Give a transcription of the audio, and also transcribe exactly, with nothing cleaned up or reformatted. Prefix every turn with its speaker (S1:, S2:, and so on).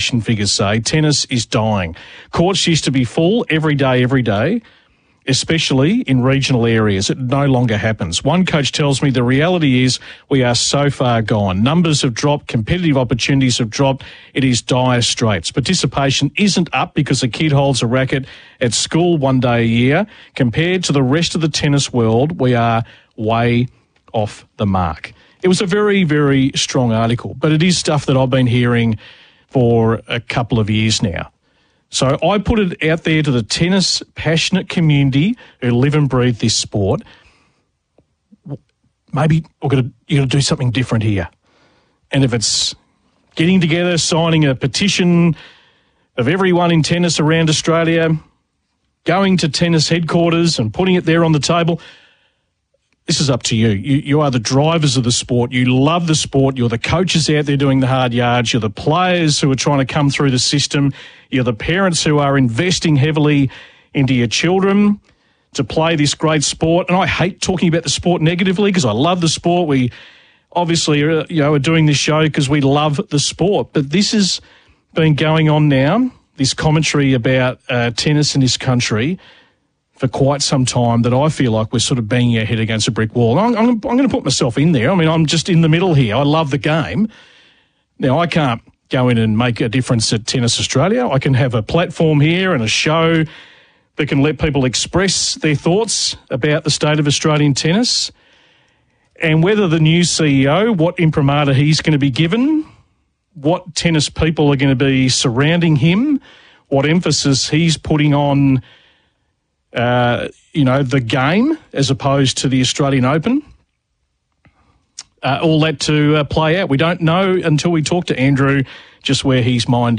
S1: action figures say, tennis is dying. Courts used to be full every day, every day, especially in regional areas. It no longer happens. One coach tells me the reality is we are so far gone. Numbers have dropped, competitive opportunities have dropped. It is dire straits. Participation isn't up because a kid holds a racket at school one day a year. Compared to the rest of the tennis world, we are way off the mark. It was a very, very strong article, but it is stuff that I've been hearing for a couple of years now. So I put it out there to the tennis passionate community who live and breathe this sport. Maybe we're going to, you're going to do something different here. And if it's getting together, signing a petition of everyone in tennis around Australia, going to tennis headquarters and putting it there on the table, this is up to you. You you are the drivers of the sport. You love the sport. You're the coaches out there doing the hard yards. You're the players who are trying to come through the system. You're the parents who are investing heavily into your children to play this great sport. And I hate talking about the sport negatively because I love the sport. We obviously are, you know, are doing this show because we love the sport. But this has been going on now, this commentary about uh, tennis in this country, for quite some time, that I feel like we're sort of banging our head against a brick wall. I'm, I'm, I'm going to put myself in there. I mean, I'm just in the middle here. I love the game. Now, I can't go in and make a difference at Tennis Australia. I can have a platform here and a show that can let people express their thoughts about the state of Australian tennis and whether the new C E O, what imprimatur he's going to be given, what tennis people are going to be surrounding him, what emphasis he's putting on Uh, you know, the game as opposed to the Australian Open. Uh, all that to uh, play out. We don't know until we talk to Andrew just where his mind